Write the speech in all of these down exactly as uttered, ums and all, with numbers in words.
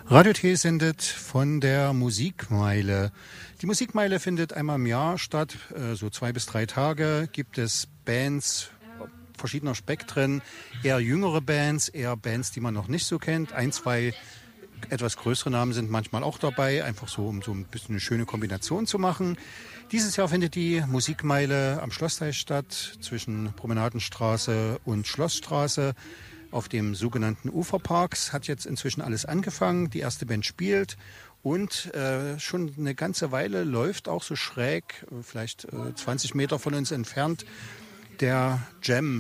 Radio T sendet von der Musikmeile. Die Musikmeile findet einmal im Jahr statt, so zwei bis drei Tage. Gibt es Bands verschiedener Spektren, eher jüngere Bands, eher Bands, die man noch nicht so kennt. Ein, zwei etwas größere Namen sind manchmal auch dabei, einfach so, um so ein bisschen eine schöne Kombination zu machen. Dieses Jahr findet die Musikmeile am Schlossteich statt, zwischen Promenadenstraße und Schlossstraße. Auf dem sogenannten Uferparks hat jetzt inzwischen alles angefangen. Die erste Band spielt und äh, schon eine ganze Weile läuft auch so schräg, vielleicht äh, zwanzig Meter von uns entfernt, der Jam.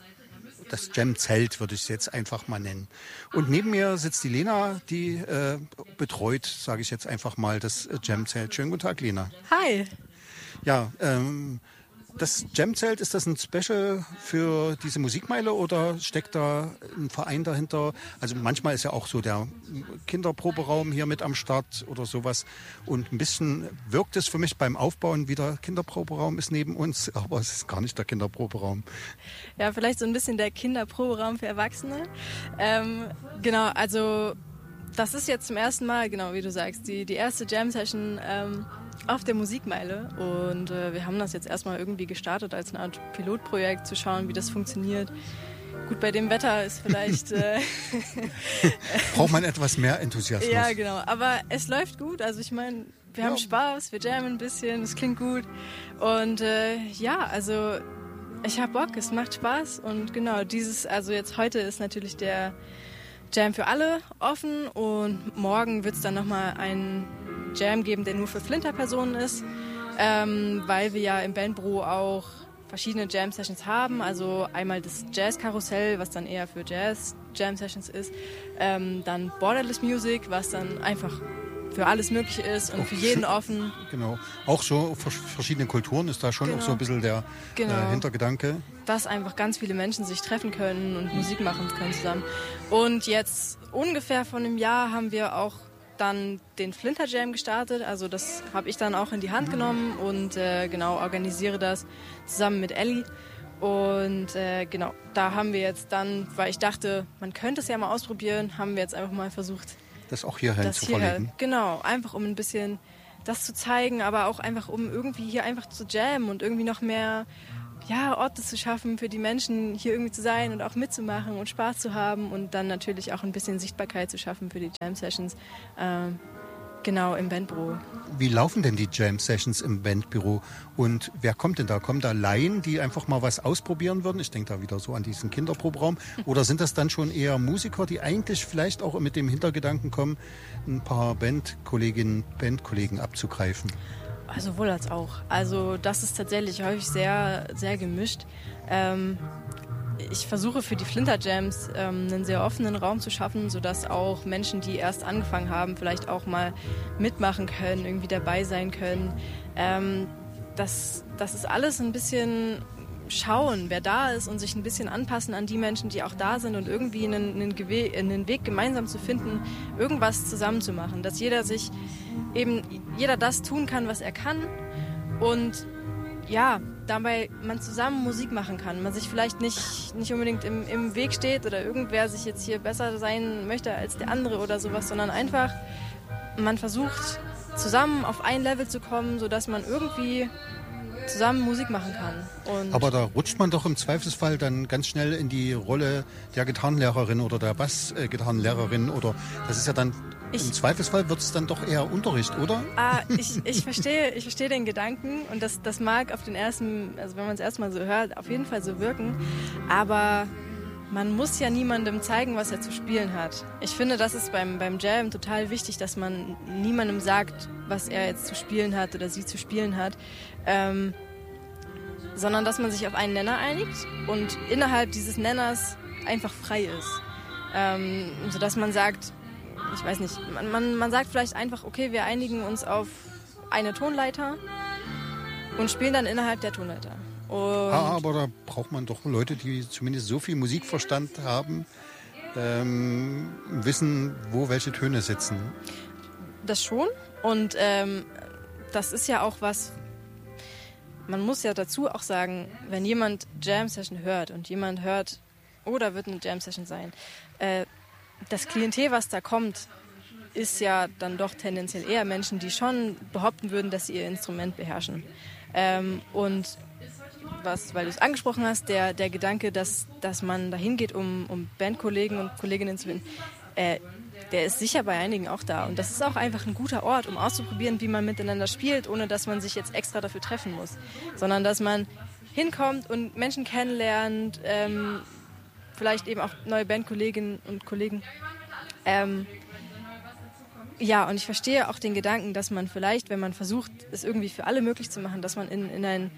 Das Jam-Zelt würde ich es jetzt einfach mal nennen. Und neben mir sitzt die Lena, die äh, betreut, sage ich jetzt einfach mal, das Jam-Zelt. Schönen guten Tag, Lena. Hi. Ja, ähm, das Jam-Zelt, ist das ein Special für diese Musikmeile oder steckt da ein Verein dahinter? Also manchmal ist ja auch so der Kinderproberaum hier mit am Start oder sowas. Und ein bisschen wirkt es für mich beim Aufbauen wie der Kinderproberaum ist neben uns, aber es ist gar nicht der Kinderproberaum. Ja, vielleicht so ein bisschen der Kinderproberaum für Erwachsene. Ähm, genau, also das ist jetzt zum ersten Mal, genau wie du sagst, die, die erste Jam-Session ähm, auf der Musikmeile und äh, wir haben das jetzt erstmal irgendwie gestartet als eine Art Pilotprojekt, zu schauen, wie das funktioniert. Gut, bei dem Wetter ist vielleicht... Äh, Braucht man etwas mehr Enthusiasmus. Ja, genau, aber es läuft gut, also ich meine, wir ja. haben Spaß, wir jammen ein bisschen, es klingt gut und äh, ja, also ich hab Bock, es macht Spaß und genau, dieses, also jetzt heute ist natürlich der Jam für alle offen und morgen wird es dann nochmal einen Jam geben, der nur für Flinter-Personen ist, ähm, weil wir ja im Bandbüro auch verschiedene Jam-Sessions haben, also einmal das Jazz-Karussell, was dann eher für Jazz-Jam-Sessions ist, ähm, dann Borderless Music, was dann einfach für alles Mögliche ist und auch für jeden offen. Genau, auch so verschiedene Kulturen ist da schon genau. auch so ein bisschen der genau. äh, Hintergedanke. Dass einfach ganz viele Menschen sich treffen können und Musik machen können zusammen. Und jetzt ungefähr vor einem Jahr haben wir auch dann den Flinter Jam gestartet, also das habe ich dann auch in die Hand genommen und äh, genau organisiere das zusammen mit Ellie. Und äh, genau, da haben wir jetzt dann, weil ich dachte, man könnte es ja mal ausprobieren, haben wir jetzt einfach mal versucht, das auch hierhin zu verlegen. Genau, einfach um ein bisschen das zu zeigen, aber auch einfach um irgendwie hier einfach zu jammen und irgendwie noch mehr ja, Orte zu schaffen für die Menschen, hier irgendwie zu sein und auch mitzumachen und Spaß zu haben und dann natürlich auch ein bisschen Sichtbarkeit zu schaffen für die Jam-Sessions, ähm, genau, im Bandbüro. Wie laufen denn die Jam-Sessions im Bandbüro und wer kommt denn da? Kommen da Laien, die einfach mal was ausprobieren würden? Ich denke da wieder so an diesen Kinderproberaum. Oder sind das dann schon eher Musiker, die eigentlich vielleicht auch mit dem Hintergedanken kommen, ein paar Bandkolleginnen, Bandkollegen abzugreifen? Also sowohl als auch. Also das ist tatsächlich häufig sehr, sehr gemischt. Ähm, ich versuche für die Flinter Jams ähm, einen sehr offenen Raum zu schaffen, sodass auch Menschen, die erst angefangen haben, vielleicht auch mal mitmachen können, irgendwie dabei sein können. Ähm, das, das ist alles ein bisschen schauen, wer da ist und sich ein bisschen anpassen an die Menschen, die auch da sind und irgendwie einen, einen, Gewe- einen Weg gemeinsam zu finden, irgendwas zusammen zu machen. Dass jeder sich eben, jeder das tun kann, was er kann und ja, dabei man zusammen Musik machen kann. Man sich vielleicht nicht, nicht unbedingt im, im Weg steht oder irgendwer sich jetzt hier besser sein möchte als der andere oder sowas, sondern einfach man versucht zusammen auf ein Level zu kommen, sodass man irgendwie zusammen Musik machen kann. Und aber da rutscht man doch im Zweifelsfall dann ganz schnell in die Rolle der Gitarrenlehrerin oder der Bassgitarrenlehrerin oder das ist ja dann, ich, im Zweifelsfall wird es dann doch eher Unterricht, oder? Ah, ich, ich verstehe ich verstehe den Gedanken und das, das mag auf den ersten, also wenn man es erstmal so hört, auf jeden Fall so wirken, aber man muss ja niemandem zeigen, was er zu spielen hat. Ich finde, das ist beim, beim Jam total wichtig, dass man niemandem sagt, was er jetzt zu spielen hat oder sie zu spielen hat, ähm, sondern dass man sich auf einen Nenner einigt und innerhalb dieses Nenners einfach frei ist. Ähm, sodass man sagt, ich weiß nicht, man, man, man sagt vielleicht einfach, okay, wir einigen uns auf eine Tonleiter und spielen dann innerhalb der Tonleiter. Ja, aber da braucht man doch Leute, die zumindest so viel Musikverstand haben, ähm, wissen, wo welche Töne sitzen. Das schon. Und ähm, das ist ja auch was, man muss ja dazu auch sagen, wenn jemand Jam-Session hört und jemand hört, oh, da wird eine Jam-Session sein, äh, das Klientel, was da kommt, ist ja dann doch tendenziell eher Menschen, die schon behaupten würden, dass sie ihr Instrument beherrschen. Ähm, und was, weil du es angesprochen hast, der, der Gedanke, dass, dass man dahin geht, um, um Bandkollegen und Kolleginnen zu finden, äh, der ist sicher bei einigen auch da. Und das ist auch einfach ein guter Ort, um auszuprobieren, wie man miteinander spielt, ohne dass man sich jetzt extra dafür treffen muss. Sondern dass man hinkommt und Menschen kennenlernt, ähm, vielleicht eben auch neue Bandkolleginnen und Kollegen. Ähm, ja, und ich verstehe auch den Gedanken, dass man vielleicht, wenn man versucht, es irgendwie für alle möglich zu machen, dass man in, in ein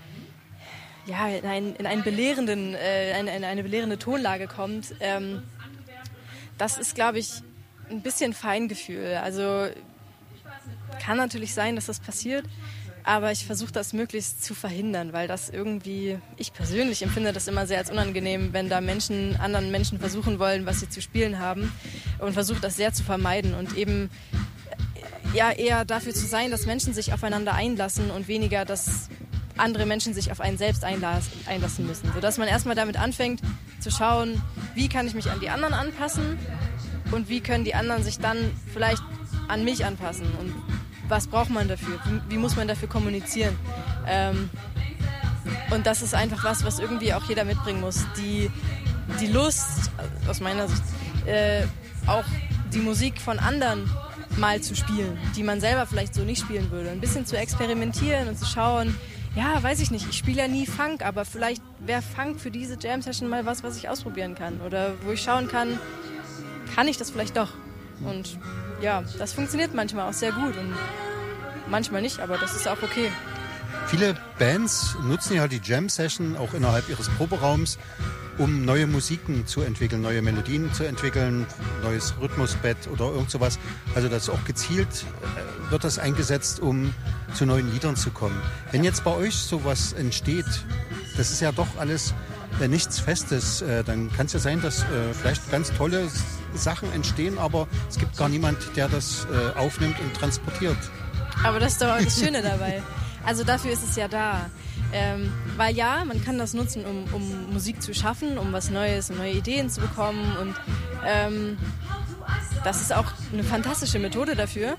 ja, in, ein, in, einen belehrenden, äh, in, in eine belehrende Tonlage kommt. Ähm, das ist, glaube ich, ein bisschen Feingefühl. Also kann natürlich sein, dass das passiert, aber ich versuche das möglichst zu verhindern, weil das irgendwie, ich persönlich empfinde das immer sehr als unangenehm, wenn da Menschen, anderen Menschen versuchen wollen, was sie zu spielen haben, und versuche das sehr zu vermeiden und eben ja, eher dafür zu sein, dass Menschen sich aufeinander einlassen und weniger, dass andere Menschen sich auf einen selbst einlassen müssen. Sodass man erstmal damit anfängt zu schauen, wie kann ich mich an die anderen anpassen und wie können die anderen sich dann vielleicht an mich anpassen und was braucht man dafür, wie, wie muss man dafür kommunizieren. Ähm, und das ist einfach was, was irgendwie auch jeder mitbringen muss. Die, die Lust, aus meiner Sicht, äh, auch die Musik von anderen mal zu spielen, die man selber vielleicht so nicht spielen würde. Ein bisschen zu experimentieren und zu schauen, ja, weiß ich nicht, ich spiele ja nie Funk, aber vielleicht wäre Funk für diese Jam-Session mal was, was ich ausprobieren kann. Oder wo ich schauen kann, kann ich das vielleicht doch? Und ja, das funktioniert manchmal auch sehr gut und manchmal nicht, aber das ist auch okay. Viele Bands nutzen ja die Jam-Session auch innerhalb ihres Proberaums, um neue Musiken zu entwickeln, neue Melodien zu entwickeln, neues Rhythmusbett oder irgend sowas. Also das ist auch gezielt, äh, wird das eingesetzt, um zu neuen Liedern zu kommen. Wenn jetzt bei euch sowas entsteht, das ist ja doch alles äh, nichts Festes, äh, dann kann es ja sein, dass äh, vielleicht ganz tolle Sachen entstehen, aber es gibt gar niemand, der das äh, aufnimmt und transportiert. Aber das ist doch auch das Schöne dabei. Also dafür ist es ja da. Ähm, weil ja, man kann das nutzen, um, um Musik zu schaffen, um was Neues, um neue Ideen zu bekommen. Und ähm, das ist auch eine fantastische Methode dafür.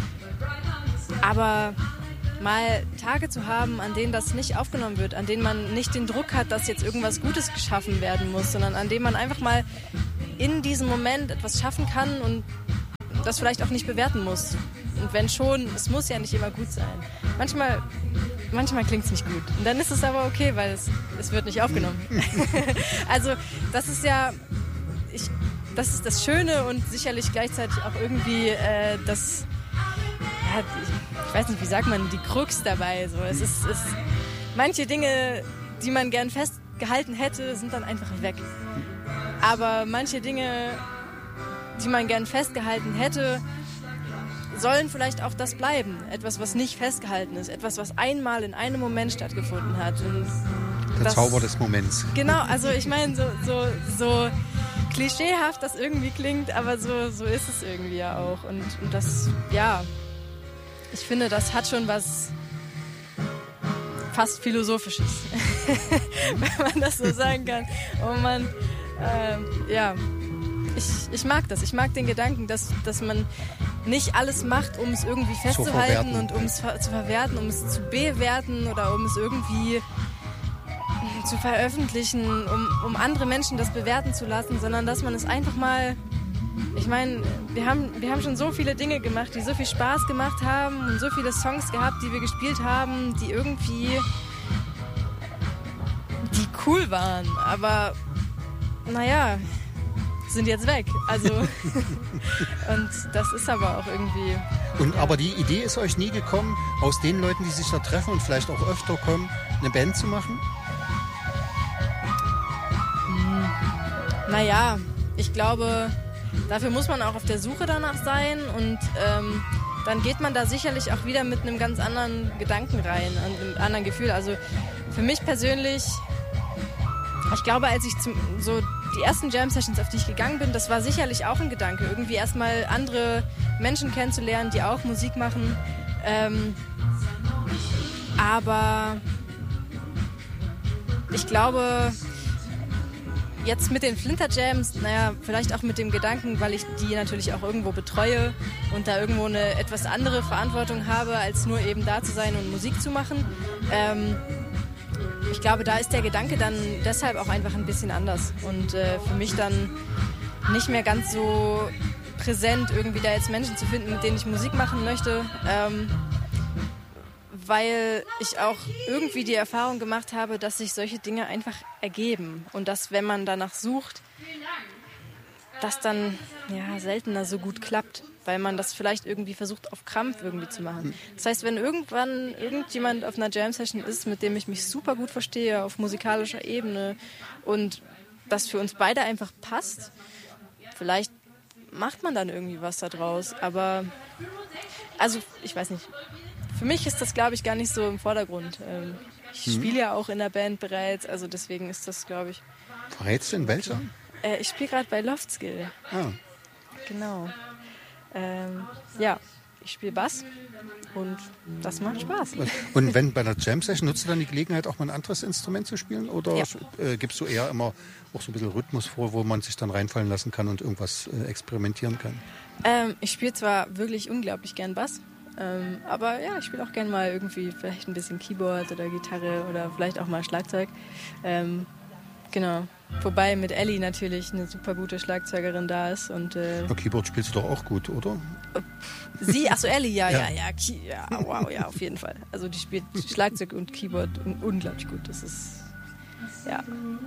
Aber mal Tage zu haben, an denen das nicht aufgenommen wird, an denen man nicht den Druck hat, dass jetzt irgendwas Gutes geschaffen werden muss, sondern an denen man einfach mal in diesem Moment etwas schaffen kann und das vielleicht auch nicht bewerten muss. Und wenn schon, es muss ja nicht immer gut sein. Manchmal, manchmal klingt es nicht gut. Und dann ist es aber okay, weil es, es wird nicht aufgenommen. Also das ist ja, ich, das ist das Schöne und sicherlich gleichzeitig auch irgendwie äh, das, ja, ich, ich weiß nicht, wie sagt man, die Krux dabei. So. Es ist, es, manche Dinge, die man gern festgehalten hätte, sind dann einfach weg. Aber manche Dinge, die man gern festgehalten hätte, sollen vielleicht auch das bleiben. Etwas, was nicht festgehalten ist. Etwas, was einmal in einem Moment stattgefunden hat. Und der das, Zauber des Moments. Genau, also ich meine, so, so, so klischeehaft das irgendwie klingt, aber so, so ist es irgendwie ja auch. Und, und das, ja, ich finde, das hat schon was fast Philosophisches. Wenn man das so sagen kann. Und man, äh, ja, ich, ich mag das. Ich mag den Gedanken, dass, dass man nicht alles macht, um es irgendwie festzuhalten und um es zu verwerten, um es zu bewerten oder um es irgendwie zu veröffentlichen, um, um andere Menschen das bewerten zu lassen, sondern dass man es einfach mal, ich meine, wir haben, wir haben schon so viele Dinge gemacht, die so viel Spaß gemacht haben und so viele Songs gehabt, die wir gespielt haben, die irgendwie, die cool waren, aber naja, sind jetzt weg. Also und das ist aber auch irgendwie. Und ja. Aber die Idee ist euch nie gekommen, aus den Leuten, die sich da treffen und vielleicht auch öfter kommen, eine Band zu machen? Hm. Naja, ich glaube, dafür muss man auch auf der Suche danach sein und ähm, dann geht man da sicherlich auch wieder mit einem ganz anderen Gedanken rein, einem anderen Gefühl. Also für mich persönlich, ich glaube, als ich zum, so die ersten Jam-Sessions, auf die ich gegangen bin, das war sicherlich auch ein Gedanke, irgendwie erstmal andere Menschen kennenzulernen, die auch Musik machen. Ähm, aber ich glaube, jetzt mit den Flinter Jams, naja, vielleicht auch mit dem Gedanken, weil ich die natürlich auch irgendwo betreue und da irgendwo eine etwas andere Verantwortung habe, als nur eben da zu sein und Musik zu machen. Ähm, ich glaube, da ist der Gedanke dann deshalb auch einfach ein bisschen anders und äh, für mich dann nicht mehr ganz so präsent, irgendwie da jetzt Menschen zu finden, mit denen ich Musik machen möchte. Ähm, weil ich auch irgendwie die Erfahrung gemacht habe, dass sich solche Dinge einfach ergeben und dass, wenn man danach sucht, das dann ja, seltener so gut klappt, weil man das vielleicht irgendwie versucht, auf Krampf irgendwie zu machen. Das heißt, wenn irgendwann irgendjemand auf einer Jam-Session ist, mit dem ich mich super gut verstehe, auf musikalischer Ebene und das für uns beide einfach passt, vielleicht macht man dann irgendwie was da draus, aber also, ich weiß nicht. Für mich ist das, glaube ich, gar nicht so im Vordergrund. Ich mhm. spiele ja auch in der Band bereits, also deswegen ist das, glaube ich... Verrätst du in welcher? Äh, ich spiele gerade bei Loftskill. Ah. Genau. Ähm, ja, ich spiele Bass und das macht Spaß. Und wenn bei einer Jam-Session, nutzt du dann die Gelegenheit, auch mal ein anderes Instrument zu spielen? Oder ja. äh, gibst du eher immer auch so ein bisschen Rhythmus vor, wo man sich dann reinfallen lassen kann und irgendwas äh, experimentieren kann? Ähm, ich spiele zwar wirklich unglaublich gern Bass, ähm, aber ja, ich spiele auch gern mal irgendwie vielleicht ein bisschen Keyboard oder Gitarre oder vielleicht auch mal Schlagzeug. Ähm, genau. Wobei mit Ellie natürlich eine super gute Schlagzeugerin da ist. Und, äh, ja, Keyboard spielst du doch auch gut, oder? Sie? Achso, Ellie, ja, ja, ja, ja, ja, wow, ja, auf jeden Fall. Also die spielt Schlagzeug und Keyboard unglaublich gut. Das ist, ja.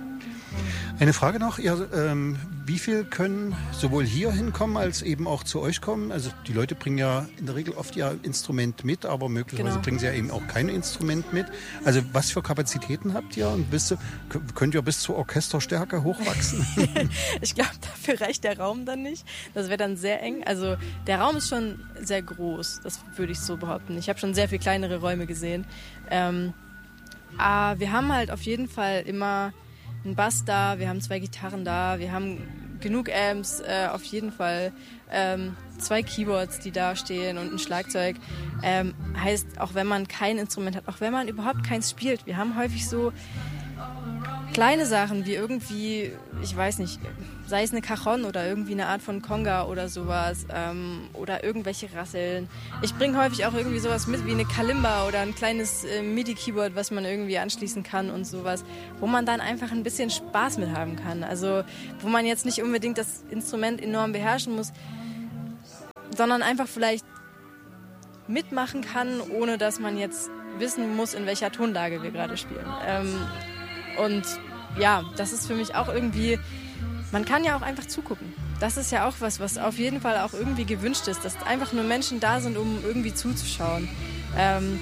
Eine Frage noch, ja, ähm, wie viel können sowohl hier hinkommen als eben auch zu euch kommen? Also die Leute bringen ja in der Regel oft ihr Instrument mit, aber möglicherweise genau. bringen sie ja eben auch kein Instrument mit. Also was für Kapazitäten habt ihr und bis zu, könnt ihr bis zur Orchesterstärke hochwachsen? Ich glaube, dafür reicht der Raum dann nicht. Das wäre dann sehr eng. Also der Raum ist schon sehr groß, das würde ich so behaupten. Ich habe schon sehr viel kleinere Räume gesehen. Ähm, aber wir haben halt auf jeden Fall immer einen Bass da, wir haben zwei Gitarren da, wir haben genug Amps, äh, auf jeden Fall ähm, zwei Keyboards, die da stehen und ein Schlagzeug. Ähm, heißt, auch wenn man kein Instrument hat, auch wenn man überhaupt keins spielt, wir haben häufig so kleine Sachen wie irgendwie, ich weiß nicht, sei es eine Cajon oder irgendwie eine Art von Conga oder sowas ähm, oder irgendwelche Rasseln. Ich bringe häufig auch irgendwie sowas mit wie eine Kalimba oder ein kleines äh, MIDI-Keyboard, was man irgendwie anschließen kann und sowas, wo man dann einfach ein bisschen Spaß mit haben kann. Also wo man jetzt nicht unbedingt das Instrument enorm beherrschen muss, sondern einfach vielleicht mitmachen kann, ohne dass man jetzt wissen muss, in welcher Tonlage wir gerade spielen. Ähm, Und ja, das ist für mich auch irgendwie, man kann ja auch einfach zugucken. Das ist ja auch was, was auf jeden Fall auch irgendwie gewünscht ist, dass einfach nur Menschen da sind, um irgendwie zuzuschauen. Ähm,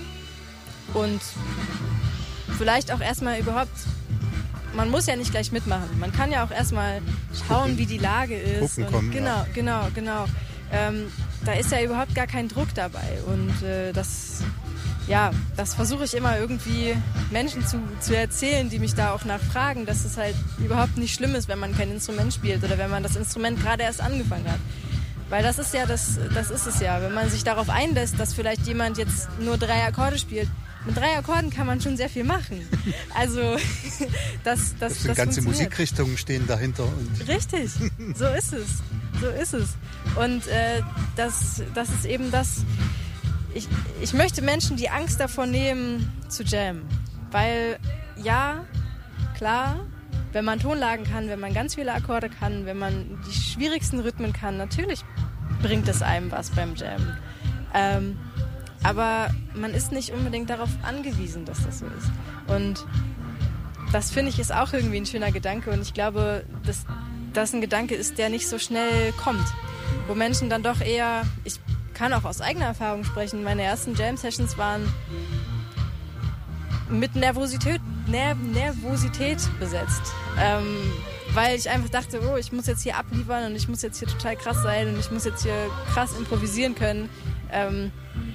und vielleicht auch erstmal überhaupt, man muss ja nicht gleich mitmachen. Man kann ja auch erstmal schauen, wie die Lage ist. Gucken kommen, und genau, ja. genau, genau. Ähm, da ist ja überhaupt gar kein Druck dabei. Und äh, das... Ja, das versuche ich immer irgendwie Menschen zu, zu erzählen, die mich da auch nachfragen, dass es halt überhaupt nicht schlimm ist, wenn man kein Instrument spielt oder wenn man das Instrument gerade erst angefangen hat. Weil das ist ja das, das ist es ja, wenn man sich darauf einlässt, dass vielleicht jemand jetzt nur drei Akkorde spielt. Mit drei Akkorden kann man schon sehr viel machen. Also das, das, das, das ganze Musikrichtungen stehen dahinter. Und richtig, so ist es, so ist es. Und äh, das, das ist eben das. Ich, ich möchte Menschen die Angst davor nehmen, zu jammen. Weil, ja, klar, wenn man Tonlagen kann, wenn man ganz viele Akkorde kann, wenn man die schwierigsten Rhythmen kann, natürlich bringt es einem was beim Jammen. Ähm, aber man ist nicht unbedingt darauf angewiesen, dass das so ist. Und das, finde ich, ist auch irgendwie ein schöner Gedanke. Und ich glaube, dass das ein Gedanke ist, der nicht so schnell kommt. Wo Menschen dann doch eher... Ich, Ich kann auch aus eigener Erfahrung sprechen. Meine ersten Jam-Sessions waren mit Nervosität, Ner- Nervosität besetzt. Ähm, weil ich einfach dachte, oh, ich muss jetzt hier abliefern und ich muss jetzt hier total krass sein und ich muss jetzt hier krass improvisieren können. Ähm,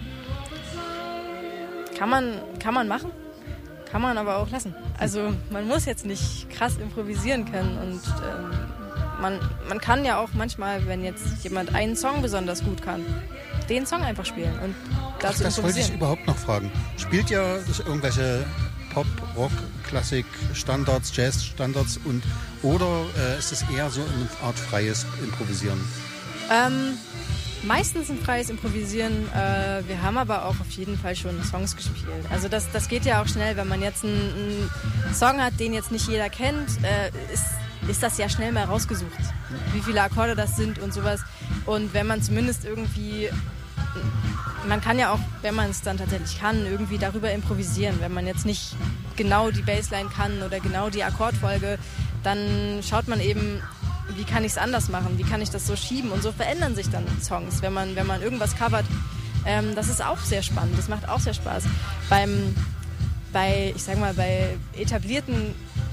kann man, kann man machen, kann man aber auch lassen. Also man muss jetzt nicht krass improvisieren können und ähm, man, man kann ja auch manchmal, wenn jetzt jemand einen Song besonders gut kann, den Song einfach spielen und dazu Ach, das wollte ich überhaupt noch fragen. Spielt ihr irgendwelche Pop, Rock, Klassik, Standards, Jazz-Standards und oder äh, ist es eher so eine Art freies Improvisieren? Ähm, meistens ein freies Improvisieren. Äh, wir haben aber auch auf jeden Fall schon Songs gespielt. Also das, das geht ja auch schnell, wenn man jetzt einen, einen Song hat, den jetzt nicht jeder kennt, äh, ist, ist das ja schnell mal rausgesucht, wie viele Akkorde das sind und sowas. Und wenn man zumindest irgendwie, man kann ja auch, wenn man es dann tatsächlich kann, irgendwie darüber improvisieren. Wenn man jetzt nicht genau die Bassline kann oder genau die Akkordfolge, dann schaut man eben, wie kann ich es anders machen, wie kann ich das so schieben, und so verändern sich dann Songs, wenn man, wenn man irgendwas covert. Ähm, das ist auch sehr spannend, das macht auch sehr Spaß. Beim, bei, ich sag mal, bei etablierten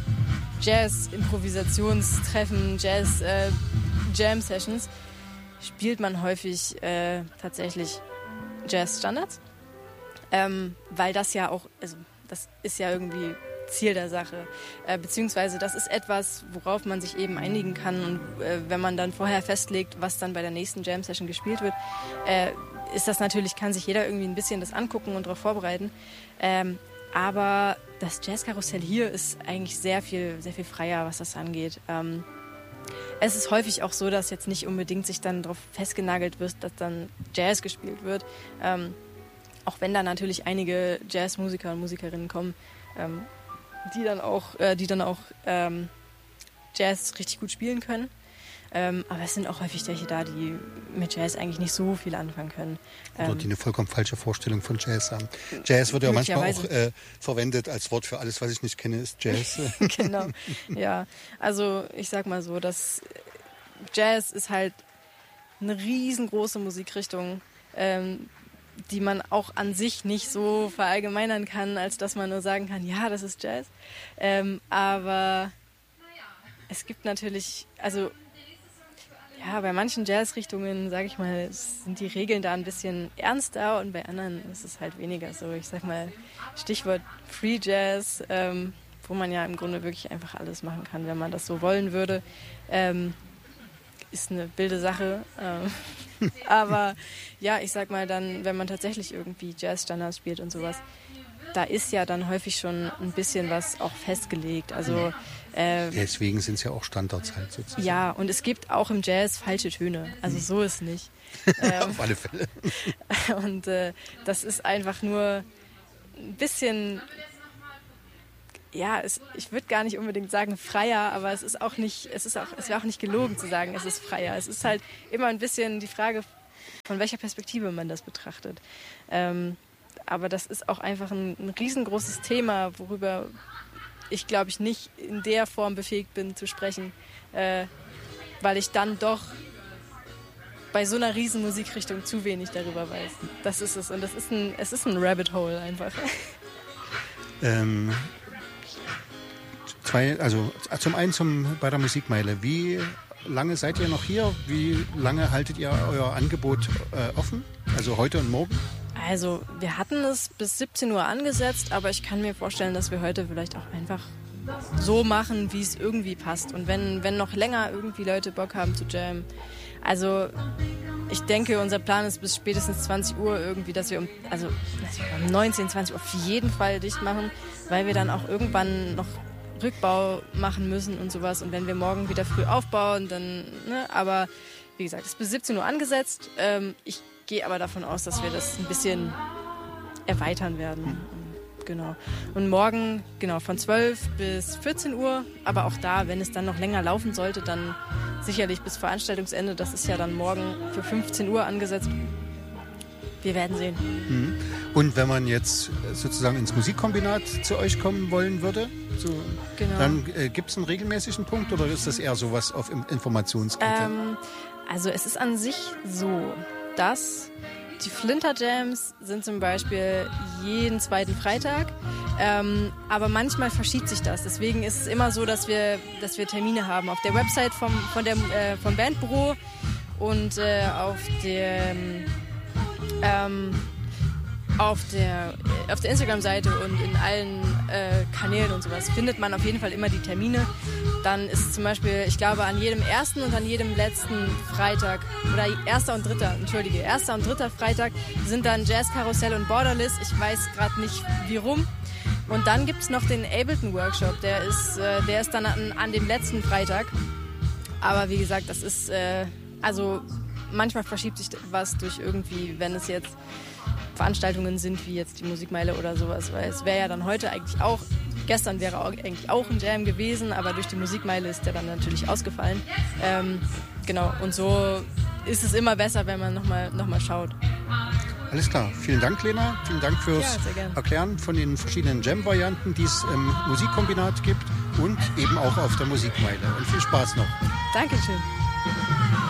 Jazz-Improvisationstreffen, Jazz-Jam-Sessions spielt man häufig äh, tatsächlich Jazz-Standards, ähm, weil das ja auch, also das ist ja irgendwie Ziel der Sache, äh, beziehungsweise das ist etwas, worauf man sich eben einigen kann, und äh, wenn man dann vorher festlegt, was dann bei der nächsten Jam-Session gespielt wird, äh, ist das natürlich, kann sich jeder irgendwie ein bisschen das angucken und darauf vorbereiten, ähm, aber das Jazzkarussell hier ist eigentlich sehr viel, sehr viel freier, was das angeht. Ähm, es ist häufig auch so, dass jetzt nicht unbedingt sich dann darauf festgenagelt wird, dass dann Jazz gespielt wird, ähm, auch wenn da natürlich einige Jazzmusiker und Musikerinnen kommen, ähm, die dann auch, äh, die dann auch ähm, Jazz richtig gut spielen können. Ähm, aber es sind auch häufig welche da, die mit Jazz eigentlich nicht so viel anfangen können. Ähm, Oder die eine vollkommen falsche Vorstellung von Jazz haben. Jazz wird ja manchmal auch äh, verwendet als Wort für alles, was ich nicht kenne, ist Jazz. Genau, ja. Also ich sag mal so, dass Jazz ist halt eine riesengroße Musikrichtung, ähm, die man auch an sich nicht so verallgemeinern kann, als dass man nur sagen kann, ja, das ist Jazz. Ähm, aber es gibt natürlich, also ja, bei manchen Jazzrichtungen, sage ich mal, sind die Regeln da ein bisschen ernster, und bei anderen ist es halt weniger so. Ich sag mal, Stichwort Free Jazz, ähm, wo man ja im Grunde wirklich einfach alles machen kann, wenn man das so wollen würde. Ähm, ist eine wilde Sache. Ähm, aber ja, ich sag mal dann, wenn man tatsächlich irgendwie Jazzstandards spielt und sowas, da ist ja dann häufig schon ein bisschen was auch festgelegt. Also äh, deswegen sind es ja auch Standards halt sozusagen. Ja, und es gibt auch im Jazz falsche Töne. Also so ist nicht. ähm, Auf alle Fälle. Und äh, das ist einfach nur ein bisschen, ja, es, ich würde gar nicht unbedingt sagen freier, aber es ist auch nicht, es ist auch, es wäre auch nicht gelogen zu sagen, es ist freier. Es ist halt immer ein bisschen die Frage, von welcher Perspektive man das betrachtet. Ähm, aber das ist auch einfach ein, ein riesengroßes Thema, worüber ich, glaube ich, nicht in der Form befähigt bin zu sprechen, äh, weil ich dann doch bei so einer riesen Musikrichtung zu wenig darüber weiß. Das ist es. Und das ist ein, es ist ein Rabbit Hole einfach. Ähm, zwei, also zum einen zum, bei der Musikmeile. Wie lange seid ihr noch hier? Wie lange haltet ihr euer Angebot äh, offen? Also heute und morgen? Also wir hatten es bis siebzehn Uhr angesetzt, aber ich kann mir vorstellen, dass wir heute vielleicht auch einfach so machen, wie es irgendwie passt. Und wenn, wenn noch länger irgendwie Leute Bock haben zu jammen. Also ich denke, unser Plan ist bis spätestens zwanzig Uhr irgendwie, dass wir um, also um neunzehn, zwanzig Uhr auf jeden Fall dicht machen, weil wir dann auch irgendwann noch Rückbau machen müssen und sowas. Und wenn wir morgen wieder früh aufbauen, dann, ne, aber wie gesagt, es ist bis siebzehn Uhr angesetzt. Ähm, ich gehe aber davon aus, dass wir das ein bisschen erweitern werden. Genau. Und morgen, genau, von zwölf bis vierzehn Uhr, aber auch da, wenn es dann noch länger laufen sollte, dann sicherlich bis Veranstaltungsende. Das ist ja dann morgen für fünfzehn Uhr angesetzt. Wir werden sehen. Und wenn man jetzt sozusagen ins Musikkombinat zu euch kommen wollen würde, so, genau. dann äh, gibt es einen regelmäßigen Punkt oder ist das eher sowas auf Informationskette? Ähm, also es ist an sich so, dass die Flinter Jams sind zum Beispiel jeden zweiten Freitag, ähm, aber manchmal verschiebt sich das. Deswegen ist es immer so, dass wir, dass wir Termine haben auf der Website vom, von der, äh, vom Bandbüro und äh, auf dem ähm, auf der, auf der Instagram-Seite und in allen äh, Kanälen und sowas findet man auf jeden Fall immer die Termine. Dann ist zum Beispiel, ich glaube, an jedem ersten und an jedem letzten Freitag, oder erster und dritter, entschuldige, erster und dritter Freitag sind dann Jazzkarussell und Borderless. Ich weiß gerade nicht, wie rum. Und dann gibt es noch den Ableton-Workshop, der ist, äh, der ist dann an, an dem letzten Freitag. Aber wie gesagt, das ist, äh, also manchmal verschiebt sich was durch irgendwie, wenn es jetzt Veranstaltungen sind, wie jetzt die Musikmeile oder sowas, weil es wäre ja dann heute eigentlich auch, gestern wäre auch, eigentlich auch ein Jam gewesen, aber durch die Musikmeile ist der dann natürlich ausgefallen. Ähm, genau, und so ist es immer besser, wenn man nochmal noch mal schaut. Alles klar. Vielen Dank, Lena. Vielen Dank fürs ja, Erklären von den verschiedenen Jam-Varianten, die es im Musikkombinat gibt und eben auch auf der Musikmeile. Und viel Spaß noch. Dankeschön.